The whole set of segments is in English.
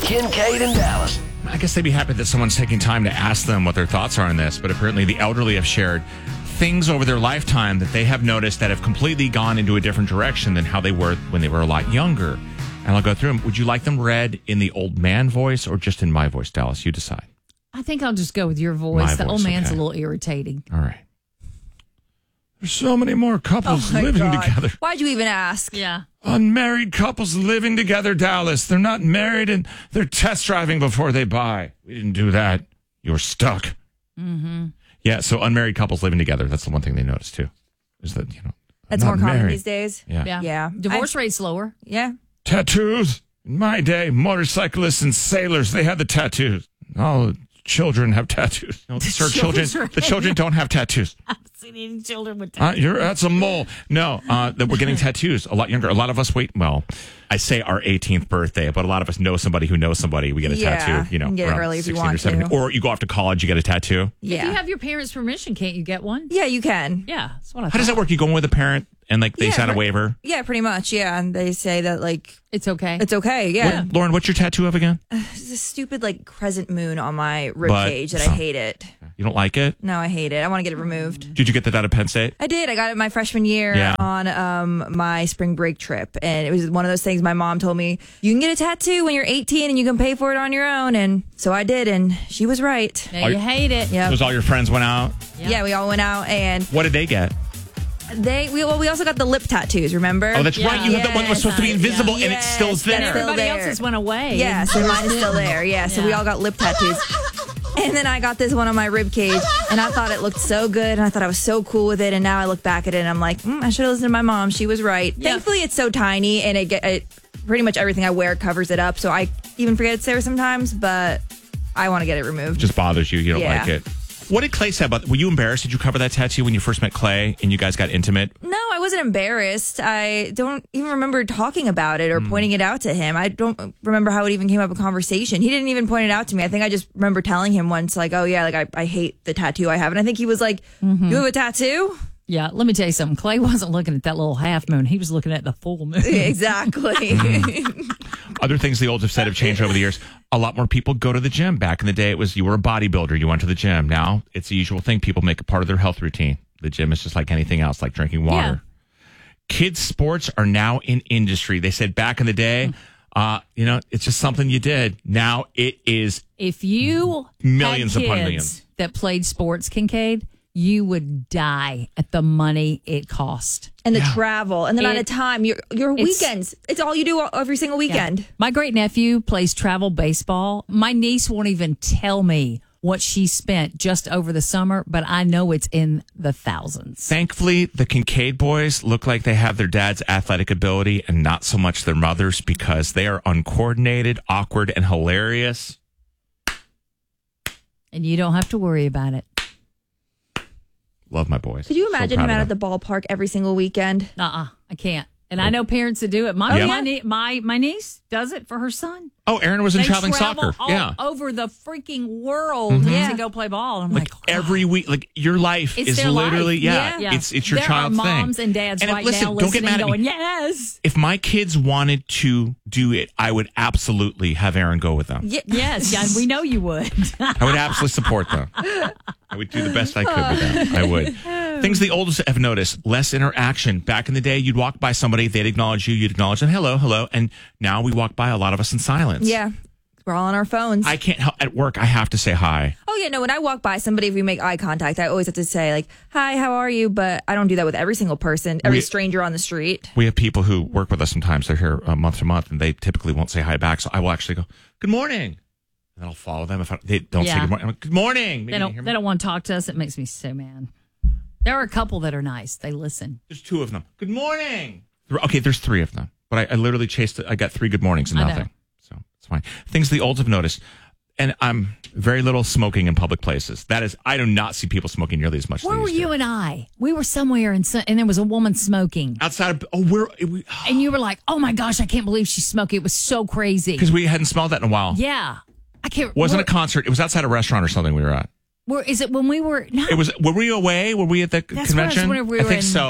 Kincaid and Dallas. I guess they'd be happy that someone's taking time to ask them what their thoughts are on this, but apparently the elderly have shared things over their lifetime that they have noticed that have completely gone into a different direction than how they were when they were a lot younger. And I'll go through them. Would you like them read in the old man voice or just in my voice, Dallas? You decide. I think I'll just go with your voice. The old man's a little irritating. All right. There's so many more couples living together. Why'd you even ask? Yeah. Unmarried couples living together, Dallas. They're not married and they're test driving before they buy. We didn't do that. You're stuck. Mm-hmm. Yeah, so unmarried couples living together. That's the one thing they noticed, too. Is that, that's more common these days. Yeah. Divorce rate's lower. Yeah. Tattoos. In my day, motorcyclists and sailors, they had the tattoos. All the children have tattoos. No, sir, the children don't have tattoos. I've seen any children with tattoos. That's a mole. No, that we're getting tattoos a lot younger. A lot of us wait. Well, I say our 18th birthday, but a lot of us know somebody who knows somebody. We get a tattoo. You can get it early if you want to. Or you go off to college, you get a tattoo. Yeah. If you have your parents' permission, can't you get one? Yeah, you can. Yeah, that's what I thought. How does that work? You go in with a parent and they sign a waiver? Yeah, pretty much. Yeah, and they say that it's okay. It's okay. Yeah. Lauren, what's your tattoo of again? It's a stupid crescent moon on my rib cage that I hate it. You don't like it? No, I hate it. I want to get it removed. Did you get that out of Penn State? I did. I got it my freshman year on my spring break trip. And it was one of those things my mom told me, you can get a tattoo when you're 18 and you can pay for it on your own. And so I did. And she was right. Now you hate it. Yeah. Because all your friends went out? Yep. Yeah, we all went out. And what did they get? We also got the lip tattoos, remember? Oh, that's right. You had the one that was supposed to be invisible and it's still there. And everybody else's went away. Yeah, so mine is still there. Yeah, so we all got lip tattoos. And then I got this one on my rib cage, and I thought it looked so good, and I thought I was so cool with it. And now I look back at it, and I'm like, I should have listened to my mom. She was right. Yep. Thankfully, it's so tiny, and it pretty much everything I wear covers it up. So I even forget it's there sometimes, but I want to get it removed. It just bothers you. You don't like it. What did Clay say about it? Were you embarrassed? Did you cover that tattoo when you first met Clay and you guys got intimate? No, I wasn't embarrassed. I don't even remember talking about it or pointing it out to him. I don't remember how it even came up in conversation. He didn't even point it out to me. I think I just remember telling him once, I hate the tattoo I have. And I think he was like, you have a tattoo? Yeah, let me tell you something. Clay wasn't looking at that little half moon. He was looking at the full moon. Exactly. Other things the olds have said have changed over the years. A lot more people go to the gym. Back in the day, it was you were a bodybuilder, you went to the gym. Now it's the usual thing. People make it part of their health routine. The gym is just like anything else, like drinking water. Yeah. Kids' sports are now in industry. They said back in the day, it's just something you did. Now it is. If you millions had upon kids millions that played sports, Kincaid, you would die at the money it cost. And the travel. And the amount of time. Your weekends. It's all you do every single weekend. Yeah. My great-nephew plays travel baseball. My niece won't even tell me what she spent just over the summer, but I know it's in the thousands. Thankfully, the Kincaid boys look like they have their dad's athletic ability and not so much their mother's because they are uncoordinated, awkward, and hilarious. And you don't have to worry about it. Love my boys. Could you imagine him out at the ballpark every single weekend? I can't. And I know parents that do it. My niece does it for her son. Oh, Aaron was in traveling soccer. All over the freaking world to go play ball. I'm like every week, your life is literally, it's your child's thing. There are moms and dads now listening, don't get mad at me. Yes. If my kids wanted to do it, I would absolutely have Aaron go with them. Yes, we know you would. I would absolutely support them. I would do the best I could with them. I would. Things the oldest have noticed, less interaction. Back in the day, you'd walk by somebody, they'd acknowledge you, you'd acknowledge them, hello. And now we walk by a lot of us in silence. Yeah. We're all on our phones. I can't help. At work, I have to say hi. Oh, yeah. No, when I walk by somebody, if we make eye contact, I always have to say, hi, how are you? But I don't do that with every single person, every stranger on the street. We have people who work with us sometimes. They're here month to month, and they typically won't say hi back. So I will actually go, good morning. And then I'll follow them. If they don't say good morning, I'm like, good morning. Maybe they don't want to talk to us. It makes me so mad. There are a couple that are nice. They listen. There's two of them. Good morning. Okay, there's three of them. But I literally chased it. I got 3 good mornings and nothing. So it's fine. Things the olds have noticed. And I'm very little smoking in public places. That is, I do not see people smoking nearly as much as Where were you and I? We were somewhere and there was a woman smoking. Outside of, and you were like, oh my gosh, I can't believe she's smoking. It was so crazy. Because we hadn't smelled that in a while. Yeah. I can't. Wasn't a concert. It was outside a restaurant or something we were at. Is it when we were? No. It was. Were we away? Were we at the convention? We I think so.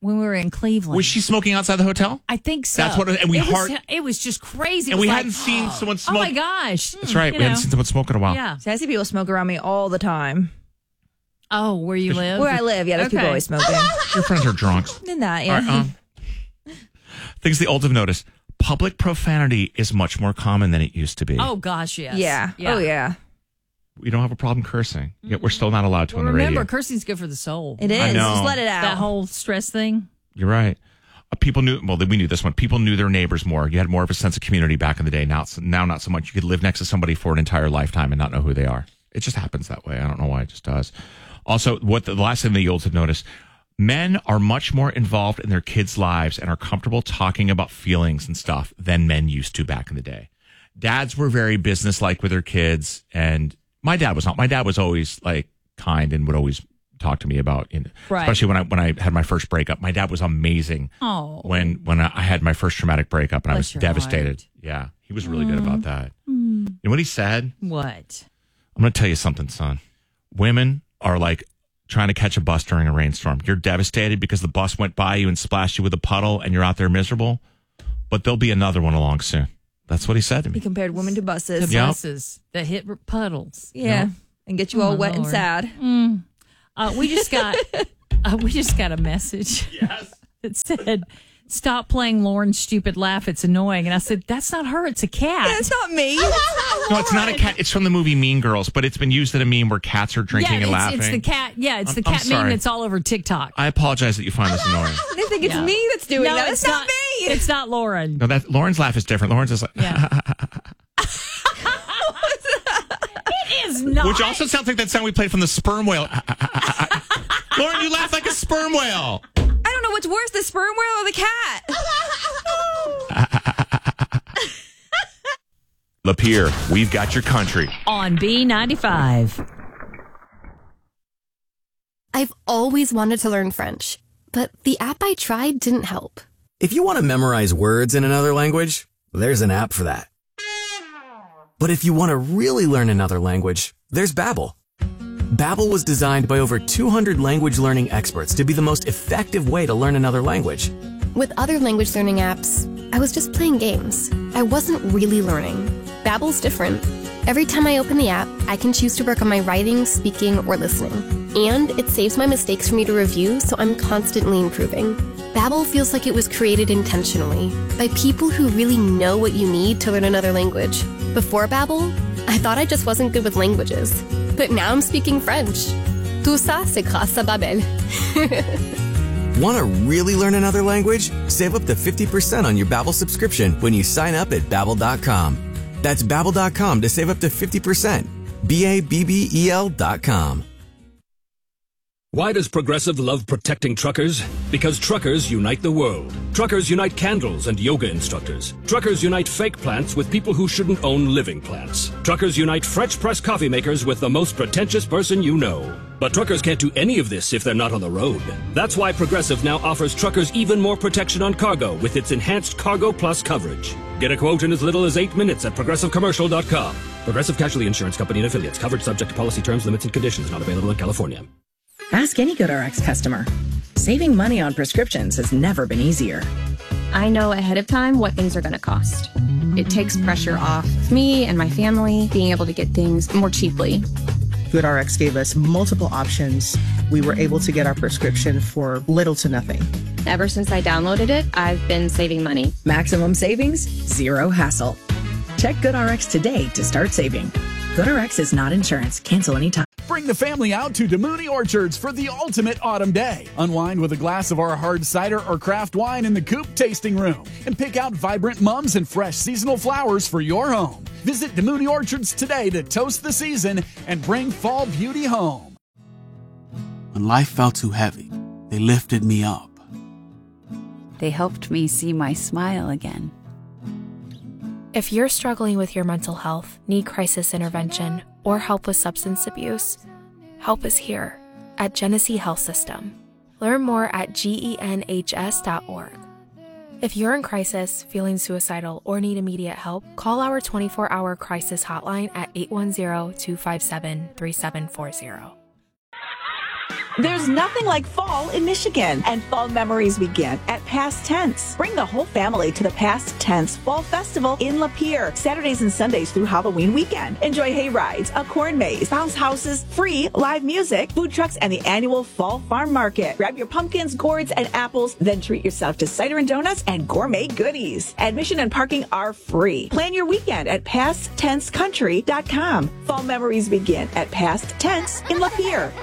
when we were in Cleveland. Was she smoking outside the hotel? I think so. That's what, and we it was just crazy. And we hadn't seen someone smoke. Oh my gosh. That's right. We hadn't seen someone smoke in a while. Yeah. See, I see people smoke around me all the time. Oh, where you live? Where I live, yeah, there's people always smoking. Your friends are drunks. In that, yeah. All right, things the old have noticed. Public profanity is much more common than it used to be. Oh, gosh, yes. Yeah. Oh, yeah. We don't have a problem cursing, yet we're still not allowed to on the remember, radio. cursing's good for the soul. It is. I know. Just let it out. That whole stress thing. You're right. People knew, well, we knew this one. People knew their neighbors more. You had more of a sense of community back in the day. Now, not so much. You could live next to somebody for an entire lifetime and not know who they are. It just happens that way. I don't know why it just does. Also, the last thing the olds have noticed, men are much more involved in their kids' lives and are comfortable talking about feelings and stuff than men used to back in the day. Dads were very businesslike with their kids, and my dad was not. My dad was always like kind and would always talk to me about, especially when I had my first breakup. My dad was amazing. Oh, when I had my first traumatic breakup, and I was devastated. Heart. Yeah, he was really good about that. You know what he said? What? I'm going to tell you something, son. Women are like trying to catch a bus during a rainstorm. You're devastated because the bus went by you and splashed you with a puddle, and you're out there miserable. But there'll be another one along soon. That's what he said to me. He compared women to buses. The buses that hit puddles. Yeah, and get you all wet and sad. We just got a message. Yes. That said, "Stop playing Lauren's stupid laugh. It's annoying." And I said, "That's not her. It's a cat." Yeah, it's not me. No, it's not a cat. It's from the movie Mean Girls, but it's been used in a meme where cats are drinking and laughing. It's the cat. Yeah, it's the I'm cat meme sorry. that's all over TikTok. I apologize that you find this annoying. They think it's me that's doing No, that. It's not me. It's not Lauren. No, Lauren's laugh is different. Lauren's is like, Yeah. It is not. which also sounds like that sound we played from the sperm whale. Lauren, you laugh like a sperm whale. I don't know what's worse, the sperm whale or the cat. Lapeer, we've got your country. On B95. I've always wanted to learn French, but the app I tried didn't help. If you want to memorize words in another language, there's an app for that. But if you want to really learn another language, there's Babbel. Babbel was designed by over 200 language learning experts to be the most effective way to learn another language. With other language learning apps, I was just playing games. I wasn't really learning. Babbel's different. Every time I open the app, I can choose to work on my writing, speaking, or listening. And it saves my mistakes for me to review, so I'm constantly improving. Babbel feels like it was created intentionally by people who really know what you need to learn another language. Before Babbel, I thought I just wasn't good with languages. But now I'm speaking French. Tout ça, c'est grâce à Babbel. Want to really learn another language? Save up to 50% on your Babbel subscription when you sign up at Babbel.com. That's Babbel.com to save up to 50%. Babbel.com. Why does Progressive love protecting truckers? Because truckers unite the world. Truckers unite candles and yoga instructors. Truckers unite fake plants with people who shouldn't own living plants. Truckers unite French press coffee makers with the most pretentious person you know. But truckers can't do any of this if they're not on the road. That's why Progressive now offers truckers even more protection on cargo with its enhanced Cargo Plus coverage. Get a quote in as little as 8 minutes at ProgressiveCommercial.com. Progressive Casualty Insurance Company and Affiliates. Coverage subject to policy terms, limits, and conditions. Not available in California. Ask any GoodRx customer. Saving money on prescriptions has never been easier. I know ahead of time what things are going to cost. It takes pressure off me and my family being able to get things more cheaply. GoodRx gave us multiple options. We were able to get our prescription for little to nothing. Ever since I downloaded it, I've been saving money. Maximum savings, zero hassle. Check GoodRx today to start saving. GoodRx is not insurance. Cancel anytime. Bring the family out to DeMooney Orchards for the ultimate autumn day. Unwind with a glass of our hard cider or craft wine in the Coop Tasting Room and pick out vibrant mums and fresh seasonal flowers for your home. Visit DeMooney Orchards today to toast the season and bring fall beauty home. When life felt too heavy, they lifted me up. They helped me see my smile again. If you're struggling with your mental health, need crisis intervention, or help with substance abuse, help is here at Genesee Health System. Learn more at genhs.org. If you're in crisis, feeling suicidal, or need immediate help, call our 24-hour crisis hotline at 810-257-3740. There's nothing like fall in Michigan, and fall memories begin at Past Tense. Bring the whole family to the Past Tense Fall Festival in Lapeer, Saturdays and Sundays through Halloween weekend. Enjoy hay rides, a corn maze, bounce houses, free live music, food trucks, and the annual Fall Farm Market. Grab your pumpkins, gourds, and apples, then treat yourself to cider and donuts and gourmet goodies. Admission and parking are free. Plan your weekend at PastTenseCountry.com. Fall memories begin at Past Tense in Lapeer.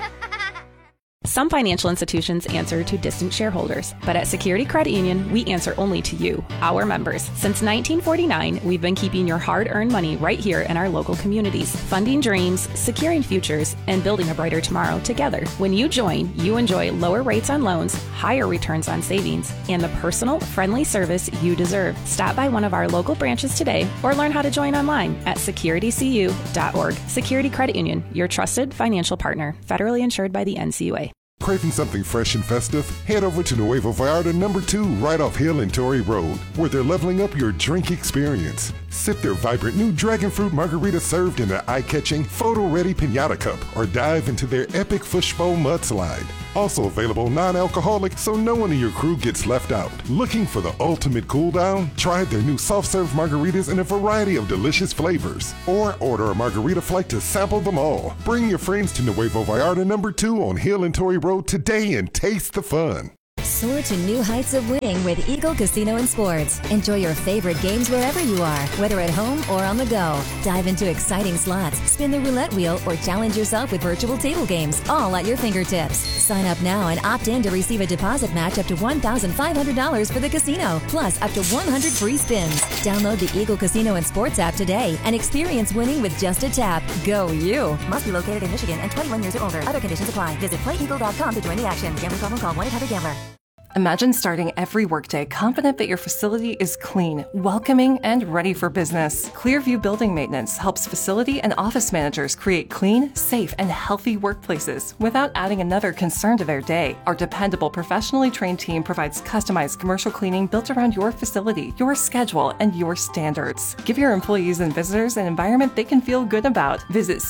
Some financial institutions answer to distant shareholders, but at Security Credit Union, we answer only to you, our members. Since 1949, we've been keeping your hard-earned money right here in our local communities, funding dreams, securing futures, and building a brighter tomorrow together. When you join, you enjoy lower rates on loans, higher returns on savings, and the personal, friendly service you deserve. Stop by one of our local branches today or learn how to join online at securitycu.org. Security Credit Union, your trusted financial partner, federally insured by the NCUA. Craving something fresh and festive? Head over to Nuevo Vallarta number 2 right off Hill and Torrey Road, where they're leveling up your drink experience. Sip their vibrant new dragon fruit margarita served in an eye-catching, photo-ready piñata cup, or dive into their epic fishbowl mudslide. Also available non-alcoholic, so no one in your crew gets left out. Looking for the ultimate cool down? Try their new soft-serve margaritas in a variety of delicious flavors. Or order a margarita flight to sample them all. Bring your friends to Nuevo Vallarta number 2 on Hill and Torrey Road today and taste the fun. Soar to new heights of winning with Eagle Casino and Sports. Enjoy your favorite games wherever you are, whether at home or on the go. Dive into exciting slots, spin the roulette wheel, or challenge yourself with virtual table games, all at your fingertips. Sign up now and opt in to receive a deposit match up to $1,500 for the casino, plus up to 100 free spins. Download the Eagle Casino and Sports app today and experience winning with just a tap. Go you! Must be located in Michigan and 21 years or older. Other conditions apply. Visit playeagle.com to join the action. Gambling problem? Call 1-800-GAMBLER. Imagine starting every workday confident that your facility is clean, welcoming, and ready for business. Clearview Building Maintenance helps facility and office managers create clean, safe, and healthy workplaces without adding another concern to their day. Our dependable, professionally trained team provides customized commercial cleaning built around your facility, your schedule, and your standards. Give your employees and visitors an environment they can feel good about. Visit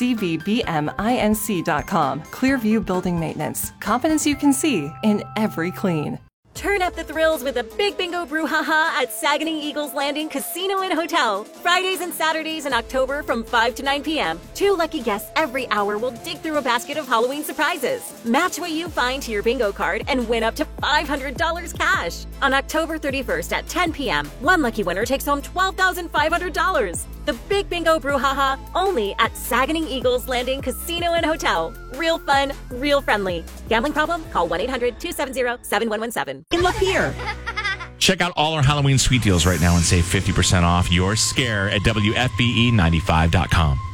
cvbminc.com. Clearview Building Maintenance. Confidence you can see in every clean. Turn up the thrills with a big bingo brouhaha at Saganing Eagles Landing Casino and Hotel. Fridays and Saturdays in October from 5 to 9 p.m. 2 lucky guests every hour will dig through a basket of Halloween surprises. Match what you find to your bingo card and win up to $500 cash. On October 31st at 10 p.m., one lucky winner takes home $12,500. The Big Bingo Brouhaha only at Saganing Eagles Landing Casino and Hotel. Real fun, real friendly. Gambling problem? Call 1-800-270-7117. In Lapeer. Check out all our Halloween sweet deals right now and save 50% off your scare at WFBE95.com.